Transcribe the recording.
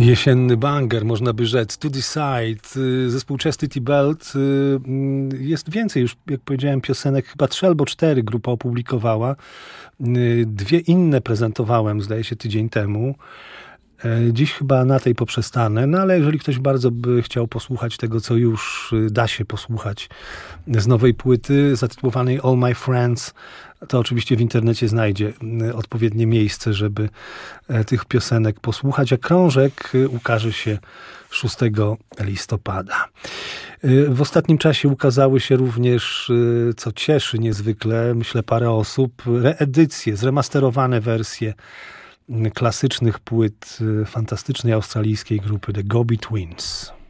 Jesienny banger, można by rzec. To Decide, zespół Chastity Belt. Jest więcej już, jak powiedziałem, piosenek. Chyba 3 albo 4 grupa opublikowała. 2 inne prezentowałem, zdaje się, tydzień temu. Dziś chyba na tej poprzestanę, no ale jeżeli ktoś bardzo by chciał posłuchać tego, co już da się posłuchać z nowej płyty zatytułowanej All My Friends, to oczywiście w internecie znajdzie odpowiednie miejsce, żeby tych piosenek posłuchać, a krążek ukaże się 6 listopada. W ostatnim czasie ukazały się również, co cieszy niezwykle, myślę, parę osób, reedycje, zremasterowane wersje klasycznych płyt fantastycznej australijskiej grupy The Go-Betweens.